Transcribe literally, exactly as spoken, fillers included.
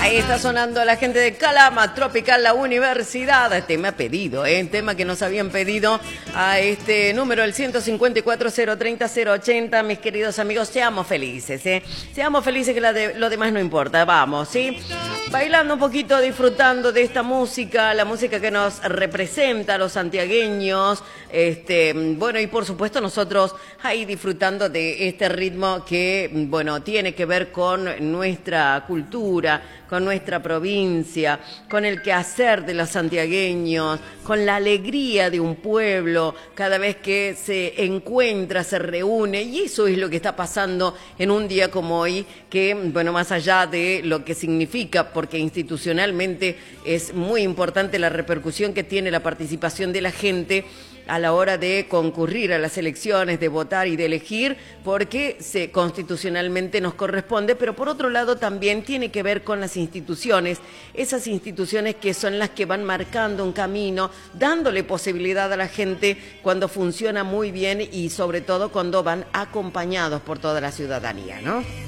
Ahí está sonando la gente de Calama Tropical, la universidad. Tema pedido, ¿eh? Tema que nos habían pedido a este número, el ciento cincuenta y cuatro, cero treinta, cero ochenta. Mis queridos amigos, seamos felices, ¿eh? Seamos felices, que la de, lo demás no importa. Vamos, ¿sí? Bailando un poquito, disfrutando de esta música, la música que nos representa a los santiagueños. Este, bueno, y por supuesto nosotros ahí disfrutando de este ritmo que, bueno, tiene que ver con nuestra cultura, con nuestra provincia, con el quehacer de los santiagueños, con la alegría de un pueblo cada vez que se encuentra, se reúne, y eso es lo que está pasando en un día como hoy, que, bueno, más allá de lo que significa, porque institucionalmente es muy importante la repercusión que tiene la participación de la gente a la hora de concurrir a las elecciones, de votar y de elegir, porque se, constitucionalmente nos corresponde, pero por otro lado también tiene que ver con las instituciones, esas instituciones que son las que van marcando un camino, dándole posibilidad a la gente cuando funciona muy bien y sobre todo cuando van acompañados por toda la ciudadanía, ¿no?